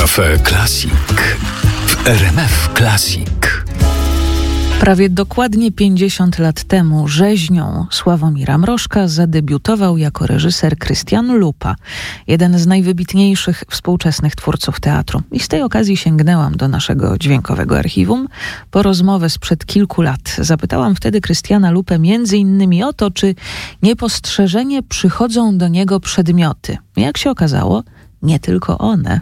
Cafe Classic w RMF Classic. Prawie dokładnie 50 lat temu rzeźnią Sławomira Mrożka zadebiutował jako reżyser Krystian Lupa, jeden z najwybitniejszych współczesnych twórców teatru. I z tej okazji sięgnęłam do naszego dźwiękowego archiwum. Po rozmowę sprzed kilku lat zapytałam wtedy Krystiana Lupę między innymi o to, czy niepostrzeżenie przychodzą do niego przedmioty. Jak się okazało, nie tylko one.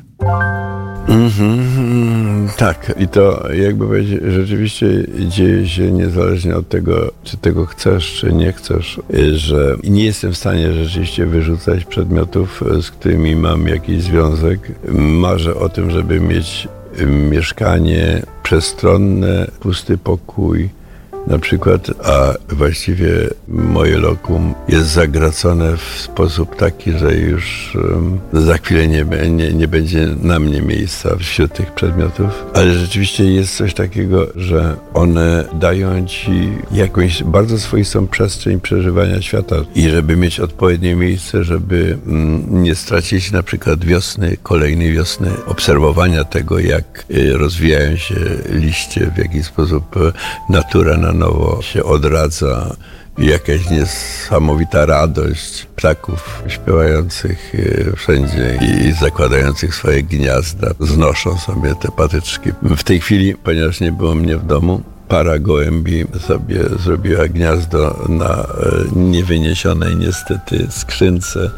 Tak, i to jakby powiedzieć, rzeczywiście dzieje się niezależnie od tego, czy tego chcesz, czy nie chcesz, że nie jestem w stanie rzeczywiście wyrzucać przedmiotów, z którymi mam jakiś związek. Marzę o tym, żeby mieć mieszkanie przestronne, pusty pokój, na przykład, a właściwie moje lokum jest zagracone w sposób taki, że już za chwilę nie będzie na mnie miejsca wśród tych przedmiotów. Ale rzeczywiście jest coś takiego, że one dają ci jakąś bardzo swoistą przestrzeń przeżywania świata. I żeby mieć odpowiednie miejsce, żeby nie stracić na przykład wiosny, kolejnej wiosny, obserwowania tego, jak rozwijają się liście, w jaki sposób natura na nowo się odradza, jakaś niesamowita radość ptaków śpiewających wszędzie i zakładających swoje gniazda, znoszą sobie te patyczki. W tej chwili, ponieważ nie było mnie w domu, para gołębi sobie zrobiła gniazdo na niewyniesionej niestety skrzynce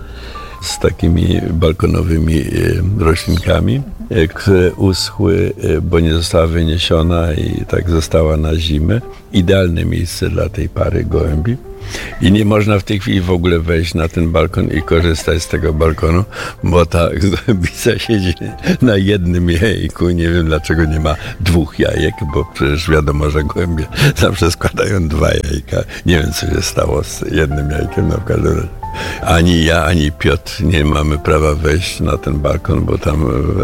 z takimi balkonowymi roślinkami, które uschły, bo nie została wyniesiona i tak została na zimę. Idealne miejsce dla tej pary gołębi. I nie można w tej chwili w ogóle wejść na ten balkon i korzystać z tego balkonu, bo ta gołębica siedzi na jednym jajku. Nie wiem, dlaczego nie ma dwóch jajek, bo przecież wiadomo, że gołębie zawsze składają dwa jajka. Nie wiem, co się stało z jednym jajkiem, w każdym razie. Ani ja, ani Piotr nie mamy prawa wejść na ten balkon, bo tam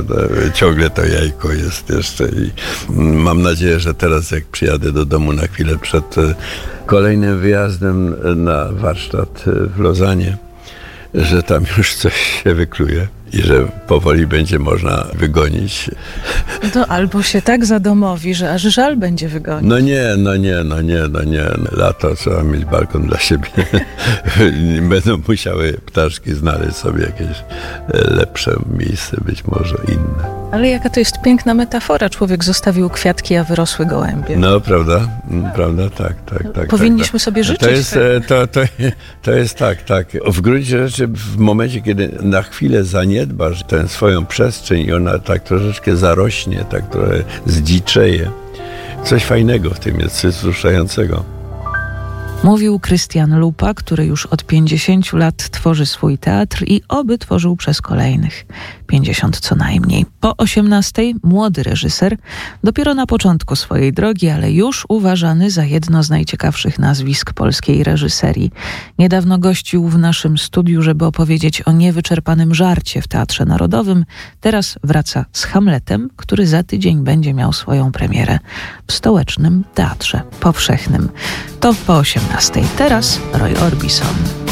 ciągle to jajko jest jeszcze i mam nadzieję, że teraz jak przyjadę do domu na chwilę przed kolejnym wyjazdem na warsztat w Lozanie, że tam już coś się wykluje i że powoli będzie można wygonić. To albo się tak zadomowi, że aż żal będzie wygonić. No nie. Lato trzeba mieć balkon dla siebie. Będą musiały ptaszki znaleźć sobie jakieś lepsze miejsce, być może inne. Ale jaka to jest piękna metafora. Człowiek zostawił kwiatki, a wyrosły gołębie. No, prawda? Tak. Powinniśmy sobie życzyć. To jest tak. W gruncie rzeczy w momencie, kiedy na chwilę zaniedbasz tę swoją przestrzeń i ona tak troszeczkę zarośnie, tak trochę zdziczeje, coś fajnego w tym jest, coś wzruszającego. Mówił Krystian Lupa, który już od 50 lat tworzy swój teatr i oby tworzył przez kolejnych 50 co najmniej. Po 18 młody reżyser, dopiero na początku swojej drogi, ale już uważany za jedno z najciekawszych nazwisk polskiej reżyserii. Niedawno gościł w naszym studiu, żeby opowiedzieć o niewyczerpanym żarcie w Teatrze Narodowym. Teraz wraca z Hamletem, który za tydzień będzie miał swoją premierę w Stołecznym Teatrze Powszechnym. To po 18. Teraz Roy Orbison.